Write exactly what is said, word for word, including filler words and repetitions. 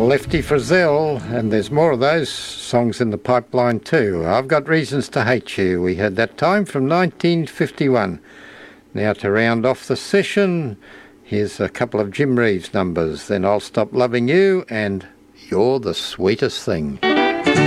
Lefty Frizzell, and there's more of those songs in the pipeline too. I've Got Reasons to Hate You. We had that time from nineteen fifty-one. Now to round off the session, here's a couple of Jim Reeves numbers. Then I'll Stop Loving You and You're the Sweetest Thing.